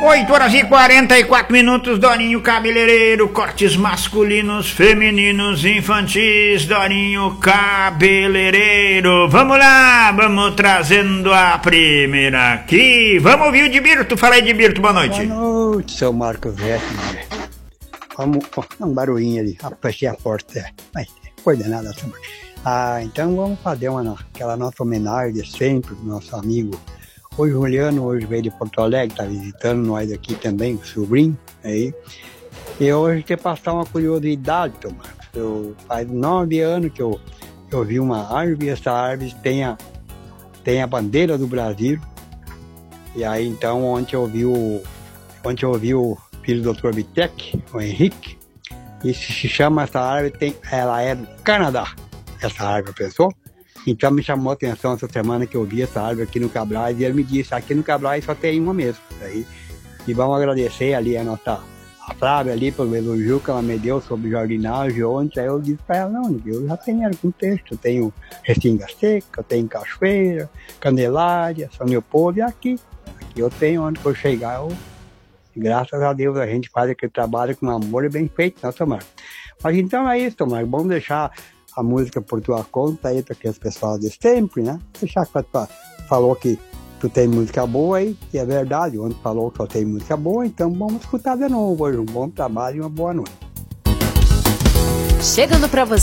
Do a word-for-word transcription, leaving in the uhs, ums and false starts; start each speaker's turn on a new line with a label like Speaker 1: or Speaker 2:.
Speaker 1: oito horas e quarenta e quatro minutos, Dorinho Cabeleireiro, cortes masculinos, femininos, infantis, Dorinho Cabeleireiro. Vamos lá, vamos trazendo a primeira aqui. Vamos ouvir o Edibirto. Fala aí, Edibirto, boa noite.
Speaker 2: Boa noite, seu Marcos Veste. Vamos, um barulhinho ali, fechei a porta, é. Mas foi de nada, seu Marcos. Ah, então vamos fazer uma, aquela nossa homenagem de sempre pro nosso amigo. O Juliano hoje veio de Porto Alegre, tá visitando nós aqui também, o sobrinho, aí. E hoje quer passar uma curiosidade, seu Marcos. Eu, faz nove anos que eu, eu vi uma árvore, e essa árvore tem a, tem a bandeira do Brasil. E aí então ontem eu vi o, ontem eu vi o filho do doutor Bitec, o Henrique, e se chama essa árvore, tem, ela é do Canadá, essa árvore, pessoal. Então me chamou a atenção essa semana que eu vi essa árvore aqui no Cabrais e ele me disse, aqui no Cabrais só tem uma mesmo. Aí, e vamos agradecer ali a nossa a Flávia ali pelo elogio que ela me deu sobre jardinagem ontem. Aí eu disse para ela, não, eu já tenho algum texto, eu tenho Restinga Seca, eu tenho Cachoeira, Candelária, São Leopoldo e aqui. Aqui eu tenho, onde eu chegar, eu, graças a Deus a gente faz aquele trabalho com amor e bem feito, não, Tomar? Mas então é isso, Tomar, vamos deixar a música por tua conta aí, para aqueles pessoal de sempre, né? Deixar que tu falou que tu tem música boa aí, e é verdade, onde falou que eu tenho música boa, então vamos escutar de novo hoje. Um bom trabalho e uma boa noite.
Speaker 3: Chegando para você